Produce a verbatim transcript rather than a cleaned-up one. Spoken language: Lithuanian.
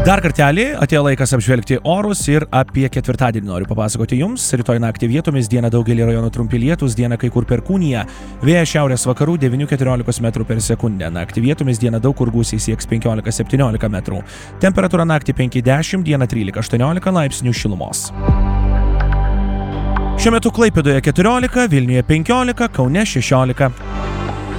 Dar kartelį atėjo laikas apžvelgti orus ir apie ketvirtadienį noriu papasakoti jums. Rytoj naktį vietomis, dieną daugelį rajonų trumpi lietūs, dieną kai kur perkūnija. Vėjas šiaurės vakarų devyni keturiolikos metrų per sekundę. Naktį vietomis, dieną daug kur gūsiai sieks penkiolika septyniolika metrų. Temperatūra naktį penki dešimt, dieną trylika aštuoniolika laipsnių šilumos. Šiuo metu Klaipėdoje keturiolika, Vilniuje penkiolika, Kaune šešiolika.